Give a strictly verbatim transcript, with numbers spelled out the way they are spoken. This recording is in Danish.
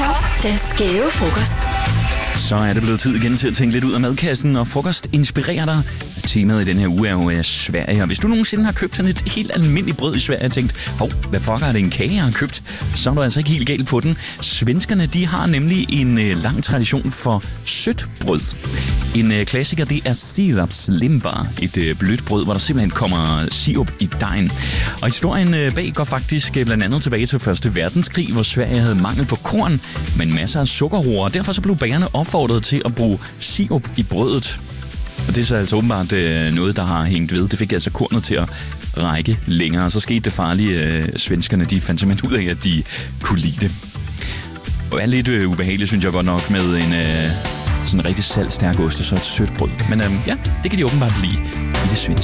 Pop, den skæve frokost. Så er det blevet tid igen til at tænke lidt ud af madkassen, og frokost inspirerer dig. Temaet i den her uge er jo Sverige, og hvis du nogensinde har købt sådan et helt almindeligt brød i Sverige og tænkt, hov, hvad fucker er det en kage, jeg har købt? Så er du altså ikke helt galt på den. Svenskerne, de har nemlig en øh, lang tradition for sødt brød. En øh, klassiker, det er sirapslimbar, et øh, blødt brød, hvor der simpelthen kommer sirup i dejen. Og historien øh, bag går faktisk øh, blandt andet tilbage til første verdenskrig, hvor Sverige havde mangel på korn, men masser af sukkerroer, og derfor så blev bagerne opfordret til at bruge sirup i brødet. Og det er så altså åbenbart øh, noget, der har hængt ved. Det fik altså kornet til at række længere, og så skete det farlige. Øh, svenskerne, de fandt simpelthen ud af, at de kunne lide det. Og er lidt øh, ubehageligt, synes jeg godt nok, med en øh, sådan en rigtig saltstærk ost og så et sødt brød. Men øh, ja, det kan de åbenbart lide i det svenske.